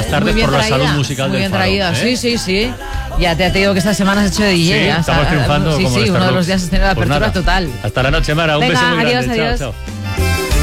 tardes por la salud musical muy del bien Faro. traída, sí. Ya te digo que esta semana has hecho de DJ. Sí, estamos triunfando. Sí, como uno de Starbucks. los días has tenido la Pues apertura nada, total. Hasta la noche, Mara. Un Venga, beso muy adiós, grande. adiós. Chao, chao.